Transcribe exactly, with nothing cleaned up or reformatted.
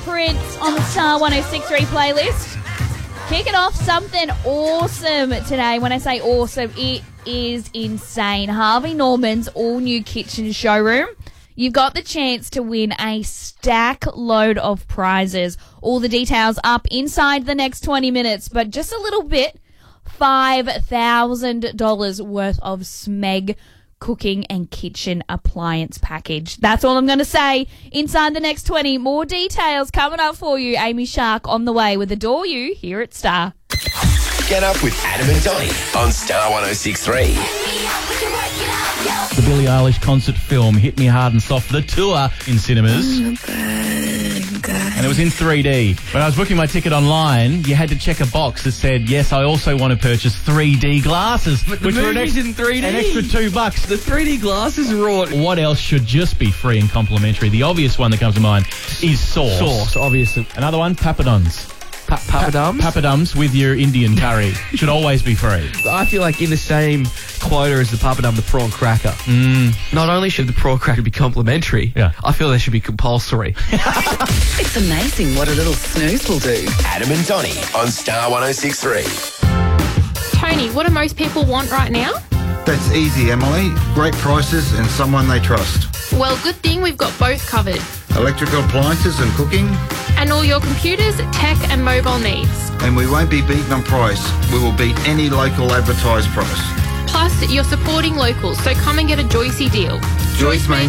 Prince on the Star one oh six point three playlist. Kicking off something awesome today. When I say awesome, it is insane. Harvey Norman's all-new kitchen showroom. You've got the chance to win a stack load of prizes. All the details up inside the next twenty minutes, but just a little bit, five thousand dollars worth of Smeg cooking and kitchen appliance package. That's all I'm going to say. Inside the next twenty, more details coming up for you. Amy Shark on the way with Adore You here at Star. Get up with Adam and Donny on Star one oh six point three. The Billie Eilish concert film Hit Me Hard and Soft, the tour in cinemas. And it was in three D. When I was booking my ticket online, you had to check a box that said, yes, I also want to purchase three D glasses. But the which were an movie's ex- in three D. An extra two bucks. The three D glasses are raw. What else should just be free and complimentary? The obvious one that comes to mind is sauce. Sauce, obviously. Another one, papadums. Pa- papadums? Papadums with your Indian curry should always be free. I feel like in the same quota as the papadum, the prawn cracker. Mm. Not only should the prawn cracker be complimentary, Yeah. I feel they should be compulsory. It's amazing what a little snooze will do. Adam and Donny on Star one oh six point three. Tony, what do most people want right now? That's easy, Emily. Great prices and someone they trust. Well, good thing we've got both covered. Electrical appliances and cooking, And all your computers, tech and mobile needs. and we won't be beaten on price. We will beat any local advertised price. Plus, you're supporting locals, so come and get a Joycey deal. Joyce Main